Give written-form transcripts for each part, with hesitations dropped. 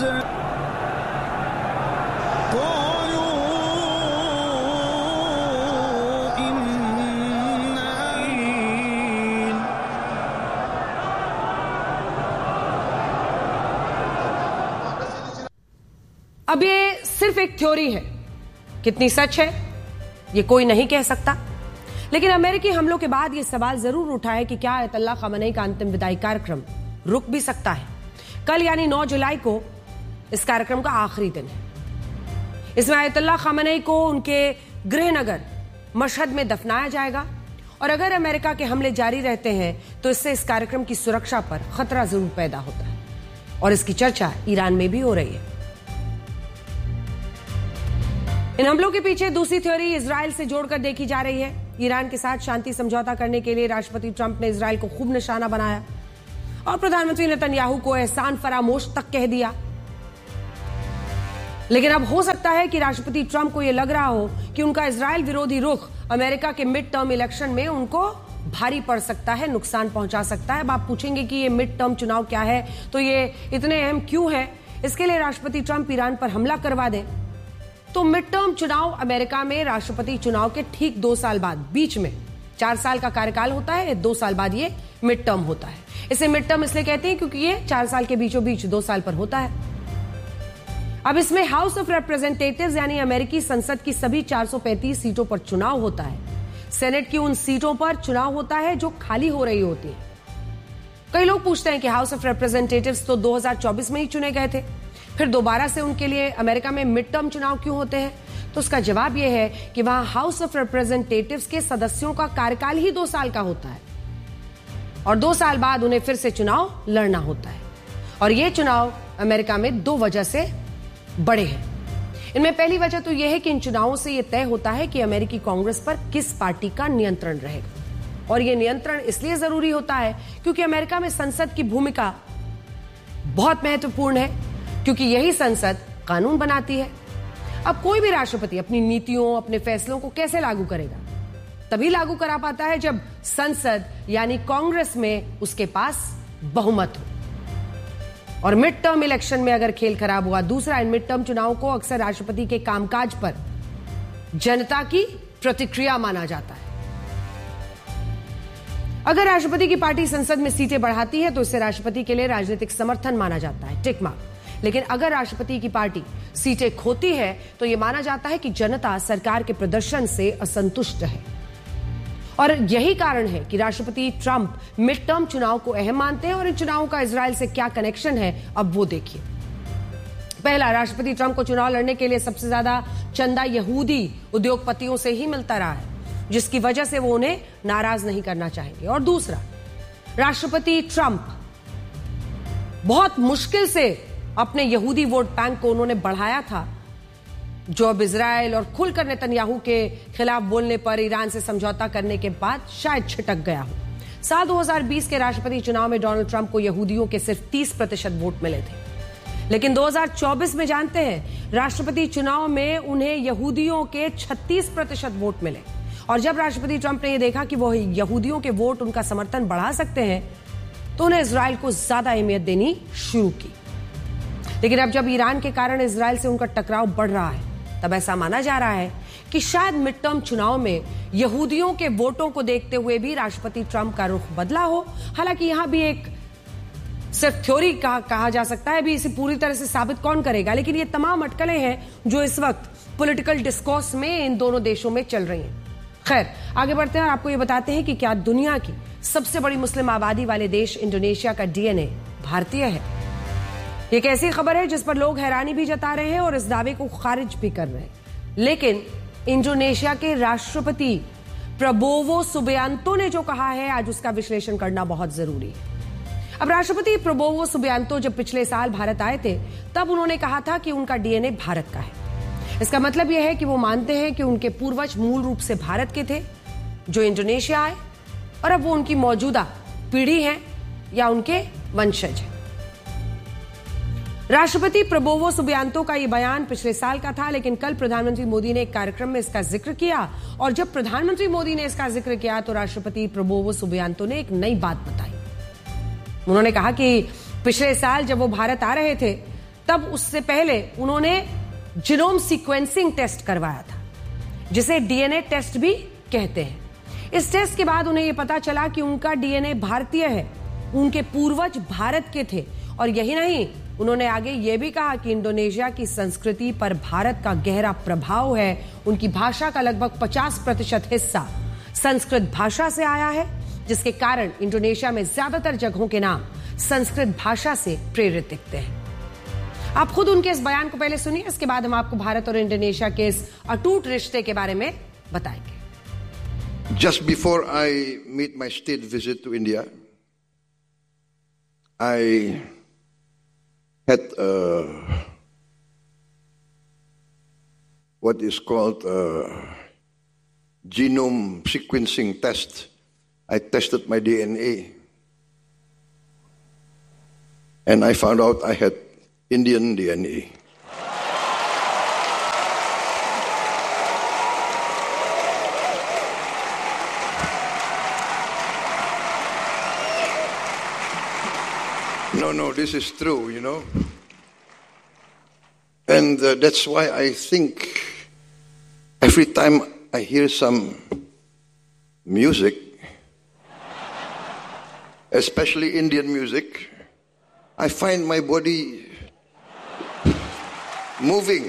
अब ये सिर्फ एक थ्योरी है, कितनी सच है ये कोई नहीं कह सकता। लेकिन अमेरिकी हमलों के बाद ये सवाल जरूर उठा है कि क्या अयतुल्लाह खामेनी का अंतिम विदाई कार्यक्रम रुक भी सकता है। कल यानी 9 जुलाई को इस कार्यक्रम का आखिरी दिन है। इसमें अयतुल्लाह खामेनी को उनके गृहनगर मशहद में दफनाया जाएगा और अगर अमेरिका के हमले जारी रहते हैं तो इससे इस कार्यक्रम की सुरक्षा पर खतरा जरूर पैदा होता है और इसकी चर्चा ईरान में भी हो रही है। इन हमलों के पीछे दूसरी थ्योरी इजराइल से जोड़कर देखी जा रही है। ईरान के साथ शांति समझौता करने के लिए राष्ट्रपति ट्रंप ने इजराइल को खूब निशाना बनाया और प्रधानमंत्री नेतन्याहू को एहसान फरामोश तक कह दिया। लेकिन अब हो सकता है कि राष्ट्रपति ट्रंप को यह लग रहा हो कि उनका इजराइल विरोधी रुख अमेरिका के मिड टर्म इलेक्शन में उनको भारी पड़ सकता है, नुकसान पहुंचा सकता है। अब आप पूछेंगे कि ये मिड टर्म चुनाव क्या है, तो ये इतने अहम क्यों है? इसके लिए राष्ट्रपति ट्रंप ईरान पर हमला करवा दें तो मिड टर्म चुनाव अमेरिका में राष्ट्रपति चुनाव के ठीक 2 साल बाद, बीच में 4 साल का कार्यकाल होता है, 2 साल बाद ये मिड टर्म होता है। इसे मिड टर्म इसलिए कहते हैं क्योंकि ये 4 साल के बीचों बीच 2 साल पर होता है। अब इसमें हाउस ऑफ रिप्रेजेंटेटिव्स यानी अमेरिकी संसद की सभी 435 सीटों पर चुनाव होता है। सेनेट की उन सीटों पर चुनाव होता है जो खाली हो रही होती है। कई लोग पूछते हैं कि हाउस ऑफ रिप्रेजेंटेटिव्स तो 2024 में ही चुने गए थे, फिर दोबारा से उनके लिए अमेरिका में मिड टर्म चुनाव क्यों होते हैं? तो उसका जवाब यह है कि वहां हाउस ऑफ रिप्रेजेंटेटिव्स के सदस्यों का कार्यकाल ही 2 साल का होता है और 2 साल बाद उन्हें फिर से चुनाव लड़ना होता है। और ये चुनाव अमेरिका में 2 वजह से बड़े हैं। इनमें पहली वजह तो यह है कि इन चुनावों से यह तय होता है कि अमेरिकी कांग्रेस पर किस पार्टी का नियंत्रण रहेगा। और यह नियंत्रण इसलिए जरूरी होता है क्योंकि अमेरिका में संसद की भूमिका बहुत महत्वपूर्ण है, क्योंकि यही संसद कानून बनाती है। अब कोई भी राष्ट्रपति अपनी नीतियों, अपने फैसलों को कैसे लागू करेगा? तभी लागू करा पाता है जब संसद यानी कांग्रेस में उसके पास बहुमत हो। और मिड टर्म इलेक्शन में अगर खेल खराब हुआ, दूसरा, इन मिड टर्म चुनाव को अक्सर राष्ट्रपति के कामकाज पर जनता की प्रतिक्रिया माना जाता है। अगर राष्ट्रपति की पार्टी संसद में सीटें बढ़ाती है तो इससे राष्ट्रपति के लिए राजनीतिक समर्थन माना जाता है, टिक मार्क। लेकिन अगर राष्ट्रपति की पार्टी सीटें खोती है तो यह माना जाता है कि जनता सरकार के प्रदर्शन से असंतुष्ट है। और यही कारण है कि राष्ट्रपति ट्रंप मिड टर्म चुनाव को अहम मानते हैं। और इन चुनावों का इजराइल से क्या कनेक्शन है, अब वो देखिए। पहला, राष्ट्रपति ट्रंप को चुनाव लड़ने के लिए सबसे ज्यादा चंदा यहूदी उद्योगपतियों से ही मिलता रहा है, जिसकी वजह से वो उन्हें नाराज नहीं करना चाहेंगे। और दूसरा, राष्ट्रपति ट्रंप बहुत मुश्किल से अपने यहूदी वोट बैंक को उन्होंने बढ़ाया था, जो अब इजराइल और खुलकर नेतन्याहू के खिलाफ बोलने पर ईरान से समझौता करने के बाद शायद छिटक गया हो। साल 2020 के राष्ट्रपति चुनाव में डोनाल्ड ट्रंप को यहूदियों के सिर्फ 30% वोट मिले थे, लेकिन 2024 में जानते हैं राष्ट्रपति चुनाव में उन्हें यहूदियों के 36% वोट मिले। और जब राष्ट्रपति ट्रंप ने यह देखा कि वो यहूदियों के वोट उनका समर्थन बढ़ा सकते हैं तो उन्हें इजराइल को ज्यादा अहमियत देनी शुरू की। लेकिन अब जब ईरान के कारण इजराइल से उनका टकराव बढ़ रहा है, तब ऐसा माना जा रहा है कि शायद मिड टर्म चुनाव में यहूदियों के वोटों को देखते हुए भी राष्ट्रपति ट्रंप का रुख बदला हो। हालांकि यहां भी एक सिर्फ थ्योरी कहा जा सकता है, अभी इसे पूरी तरह से साबित कौन करेगा। लेकिन ये तमाम अटकलें हैं जो इस वक्त पॉलिटिकल डिस्कोर्स में इन दोनों देशों में चल रही हैं। खैर, आगे बढ़ते हैं और आपको ये बताते हैं कि क्या दुनिया की सबसे बड़ी मुस्लिम आबादी वाले देश इंडोनेशिया का डीएनए भारतीय है। एक ऐसी खबर है जिस पर लोग हैरानी भी जता रहे हैं और इस दावे को खारिज भी कर रहे हैं। लेकिन इंडोनेशिया के राष्ट्रपति प्रबोवो सुबियांतो ने जो कहा है, आज उसका विश्लेषण करना बहुत जरूरी है। अब राष्ट्रपति प्रबोवो सुबियांतो जब पिछले साल भारत आए थे, तब उन्होंने कहा था कि उनका डीएनए भारत का है। इसका मतलब यह है कि वो मानते हैं कि उनके पूर्वज मूल रूप से भारत के थे जो इंडोनेशिया आए और अब वो उनकी मौजूदा पीढ़ी हैं या उनके वंशज हैं। राष्ट्रपति प्रबोवो सुबियांतो का यह बयान पिछले साल का था, लेकिन कल प्रधानमंत्री मोदी ने एक कार्यक्रम में इसका जिक्र किया और जब प्रधानमंत्री मोदी ने इसका जिक्र किया तो राष्ट्रपति प्रबोवो सुबियांतो ने एक नई बात बताई। उन्होंने कहा कि पिछले साल जब वो भारत आ रहे थे तब उससे पहले उन्होंने जीनोम सीक्वेंसिंग टेस्ट करवाया था, जिसे डीएनए टेस्ट भी कहते हैं। इस टेस्ट के बाद उन्हें यह पता चला कि उनका डीएनए भारतीय है, उनके पूर्वज भारत के थे। और यही नहीं, उन्होंने आगे यह भी कहा कि इंडोनेशिया की संस्कृति पर भारत का गहरा प्रभाव है। उनकी भाषा का लगभग 50% हिस्सा संस्कृत भाषा से आया है, जिसके कारण इंडोनेशिया में ज्यादातर जगहों के नाम संस्कृत भाषा से प्रेरित दिखते हैं। आप खुद उनके इस बयान को पहले सुनिए, इसके बाद हम आपको भारत और इंडोनेशिया के इस अटूट रिश्ते के बारे में बताएंगे। Just before I meet my state visit to India, I had what is called a genome sequencing test. I tested my DNA and I found out I had Indian DNA. No, this is true, you know. And that's why I think every time I hear some music, especially Indian music, I find my body moving.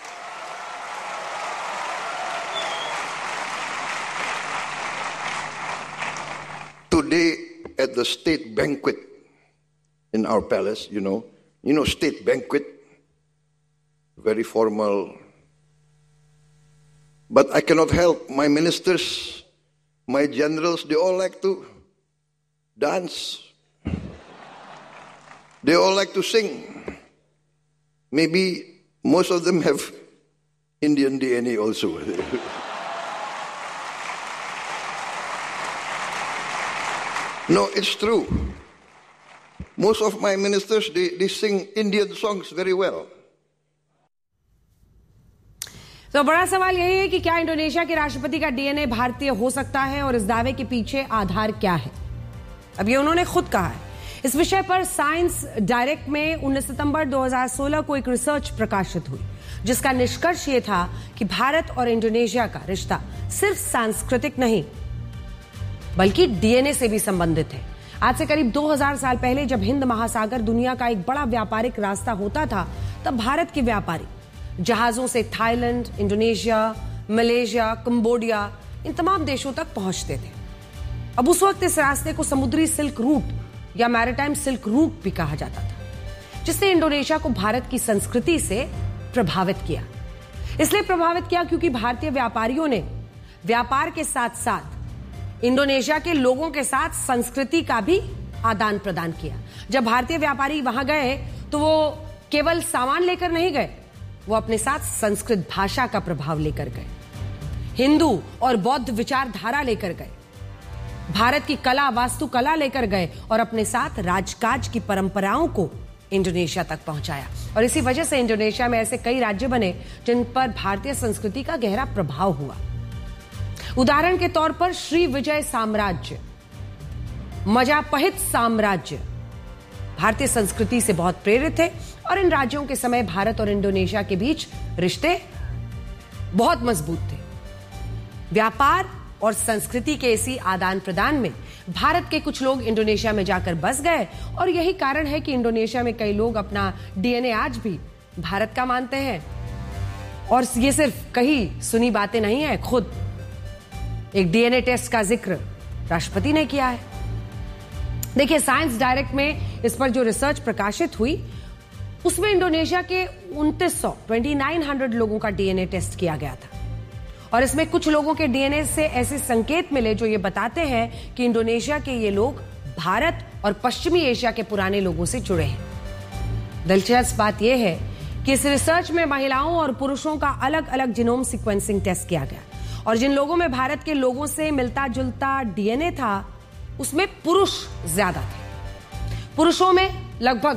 Today at the state banquet in our palace, you know, state banquet, very formal. But I cannot help, my ministers, my generals, they all like to dance. They all like to sing. Maybe most of them have Indian DNA also. No, it's true. Most of my ministers, they sing Indian songs very well. तो बड़ा सवाल यही है कि क्या Indonesia के राष्ट्रपति का डीएनए भारतीय हो सकता है और इस दावे के पीछे आधार क्या है? अब ये उन्होंने खुद कहा है। इस विषय पर साइंस डायरेक्ट में 19 सितंबर 2016 को एक रिसर्च प्रकाशित हुई, जिसका निष्कर्ष ये था कि भारत और इंडोनेशिया का रिश्ता सिर्फ सांस्कृतिक नहीं बल्कि डीएनए से भी संबंधित है। आज से करीब 2000 साल पहले जब हिंद महासागर दुनिया का एक बड़ा व्यापारिक रास्ता होता था, तब भारत के व्यापारी जहाजों से थाईलैंड, इंडोनेशिया, मलेशिया, कंबोडिया, इन तमाम देशों तक पहुंचते थे। अब उस वक्त इस रास्ते को समुद्री सिल्क रूट या मैरीटाइम सिल्क रूट भी कहा जाता था, जिसने इंडोनेशिया को भारत की संस्कृति से प्रभावित किया। इसलिए प्रभावित किया क्योंकि भारतीय व्यापारियों ने व्यापार के साथ साथ इंडोनेशिया के लोगों के साथ संस्कृति का भी आदान प्रदान किया। जब भारतीय व्यापारी वहां गए तो वो केवल सामान लेकर नहीं गए, वो अपने साथ संस्कृत भाषा का प्रभाव लेकर गए, हिंदू और बौद्ध विचारधारा लेकर गए, भारत की कला वास्तुकला लेकर गए और अपने साथ राजकाज की परंपराओं को इंडोनेशिया तक पहुंचाया। और इसी वजह से इंडोनेशिया में ऐसे कई राज्य बने जिन पर भारतीय संस्कृति का गहरा प्रभाव हुआ। उदाहरण के तौर पर श्री विजय साम्राज्य, मजापहित साम्राज्य भारतीय संस्कृति से बहुत प्रेरित थे और इन राज्यों के समय भारत और इंडोनेशिया के बीच रिश्ते बहुत मजबूत थे। व्यापार और संस्कृति के इसी आदान प्रदान में भारत के कुछ लोग इंडोनेशिया में जाकर बस गए और यही कारण है कि इंडोनेशिया में कई लोग अपना डीएनए आज भी भारत का मानते हैं। और ये सिर्फ कही सुनी बातें नहीं है, खुद एक डीएनए टेस्ट का जिक्र राष्ट्रपति ने किया है। देखिए, साइंस डायरेक्ट में इस पर जो रिसर्च प्रकाशित हुई उसमें इंडोनेशिया के 2900 लोगों का डीएनए टेस्ट किया गया था और इसमें कुछ लोगों के डीएनए से ऐसे संकेत मिले जो ये बताते हैं कि इंडोनेशिया के ये लोग भारत और पश्चिमी एशिया के पुराने लोगों से जुड़े हैं। दिलचस्प बात यह है कि इस रिसर्च में महिलाओं और पुरुषों का अलग अलग जीनोम सीक्वेंसिंग टेस्ट किया गया और जिन लोगों में भारत के लोगों से मिलता जुलता डीएनए था उसमें पुरुष ज्यादा थे। पुरुषों में लगभग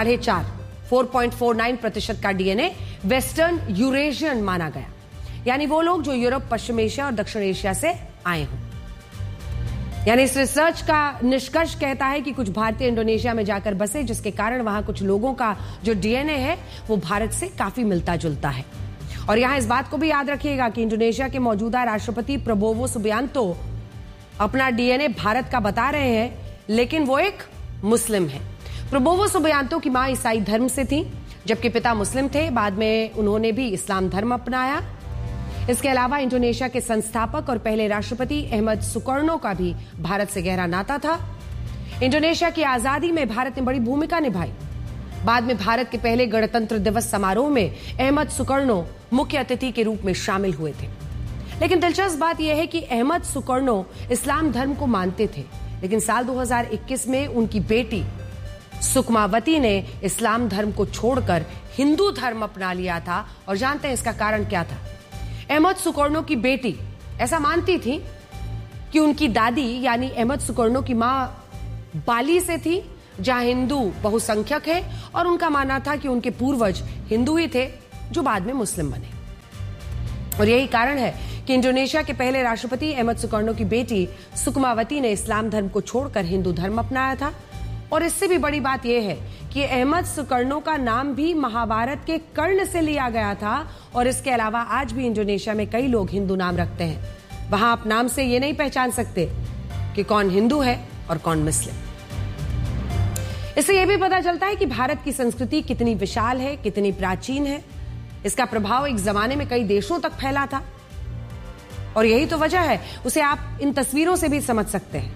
4.49% का डीएनए वेस्टर्न यूरेशियन माना गया, यानी वो लोग जो यूरोप, पश्चिम एशिया और दक्षिण एशिया से आए हों। यानी इस रिसर्च का निष्कर्ष कहता है कि कुछ भारतीय इंडोनेशिया में जाकर बसे, जिसके कारण वहां कुछ लोगों का जो डीएनए है वो भारत से काफी मिलता जुलता है। और यहां इस बात को भी याद रखिएगा कि इंडोनेशिया के मौजूदा राष्ट्रपति प्रबोवो सुबियांतो अपना डीएनए भारत का बता रहे हैं, लेकिन वो एक मुस्लिम है। प्रबोवो सुबियांतो की मां ईसाई धर्म से थी, जबकि पिता मुस्लिम थे। बाद में उन्होंने भी इस्लाम धर्म अपनाया। इसके अलावा इंडोनेशिया के संस्थापक और पहले राष्ट्रपति अहमद सुकर्णो का भी भारत से गहरा नाता था। इंडोनेशिया की आजादी में भारत ने बड़ी भूमिका निभाई। बाद में भारत के पहले गणतंत्र दिवस समारोह में अहमद सुकर्णो मुख्य अतिथि के रूप में शामिल हुए थे। लेकिन दिलचस्प बात यह है कि अहमद सुकर्णो इस्लाम धर्म को मानते थे, लेकिन साल 2021 में उनकी बेटी सुकमावती ने इस्लाम धर्म को छोड़कर हिंदू धर्म अपना लिया था। और जानते हैं इसका कारण क्या था? अहमद सुकर्णो की बेटी ऐसा मानती थी कि उनकी दादी यानी अहमद सुकर्णो की मां बाली से थी, जहां हिंदू बहुसंख्यक है, और उनका मानना था कि उनके पूर्वज हिंदू ही थे जो बाद में मुस्लिम बने। और यही कारण है कि इंडोनेशिया के पहले राष्ट्रपति अहमद सुकर्णो की बेटी सुकमावती ने इस्लाम धर्म को छोड़कर हिंदू धर्म अपनाया था। और इससे भी बड़ी बात यह है कि अहमद सुकर्णो का नाम भी महाभारत के कर्ण से लिया गया था। और इसके अलावा आज भी इंडोनेशिया में कई लोग हिंदू नाम रखते हैं। वहां आप नाम से ये नहीं पहचान सकते कि कौन हिंदू है और कौन मुस्लिम। इससे यह भी पता चलता है कि भारत की संस्कृति कितनी विशाल है, कितनी प्राचीन है। इसका प्रभाव एक जमाने में कई देशों तक फैला था, और यही तो वजह है, उसे आप इन तस्वीरों से भी समझ सकते हैं,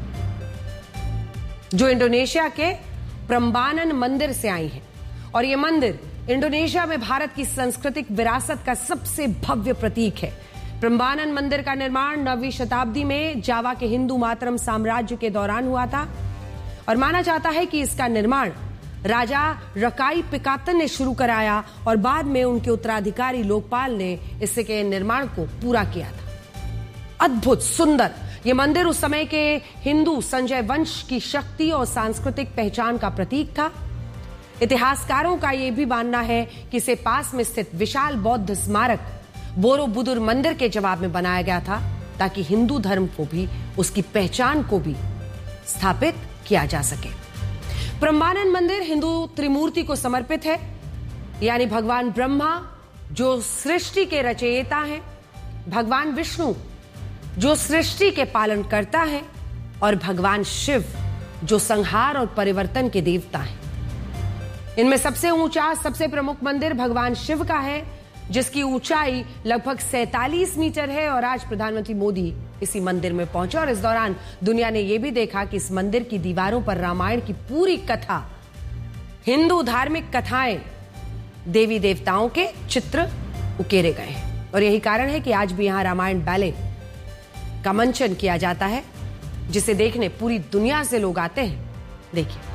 जो इंडोनेशिया के प्रम्बानन मंदिर से आई है। और यह मंदिर इंडोनेशिया में भारत की सांस्कृतिक विरासत का सबसे भव्य प्रतीक है। प्रम्बानन मंदिर का निर्माण 9वीं शताब्दी में जावा के हिंदू मातरम साम्राज्य के दौरान हुआ था, और माना जाता है कि इसका निर्माण राजा रकाई पिकातन ने शुरू कराया, और बाद में उनके उत्तराधिकारी लोकपाल ने इसके निर्माण को पूरा किया था। अद्भुत सुंदर ये मंदिर उस समय के हिंदू संजय वंश की शक्ति और सांस्कृतिक पहचान का प्रतीक था। इतिहासकारों का यह भी मानना है कि इसे पास में स्थित विशाल बौद्ध स्मारक बोरोबुदुर मंदिर के जवाब में बनाया गया था, ताकि हिंदू धर्म को भी, उसकी पहचान को भी स्थापित किया जा सके। प्रम्बानन मंदिर हिंदू त्रिमूर्ति को समर्पित है, यानी भगवान ब्रह्मा जो सृष्टि के रचयिता हैं, भगवान विष्णु जो सृष्टि के पालन करता है, और भगवान शिव जो संहार और परिवर्तन के देवता हैं। इनमें सबसे ऊंचा, सबसे प्रमुख मंदिर भगवान शिव का है, जिसकी ऊंचाई लगभग 47 मीटर है। और आज प्रधानमंत्री मोदी इसी मंदिर में पहुंचे, और इस दौरान दुनिया ने यह भी देखा कि इस मंदिर की दीवारों पर रामायण की पूरी कथा, हिंदू धार्मिक कथाएं, देवी देवताओं के चित्र उकेरे गए हैं। और यही कारण है कि आज भी यहां रामायण बैले का मंचन किया जाता है, जिसे देखने पूरी दुनिया से लोग आते हैं। देखिए।